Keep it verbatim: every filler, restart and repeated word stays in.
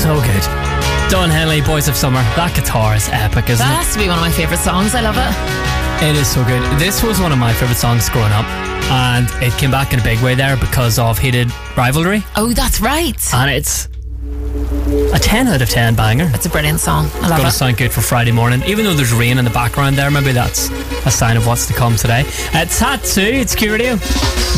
So good. Don Henley, Boys of Summer. That guitar is epic, isn't That it? has to be one of my favourite songs. I love it. It is so good. This was one of my favourite songs growing up, and it came back in a big way there because of Heated Rivalry. Oh, that's right. And it's a ten out of ten banger. It's a brilliant song. I It's love going to it. sound good for Friday morning. Even though there's rain in the background there, maybe that's a sign of what's to come today. It's Tattoo, it's Q Radio.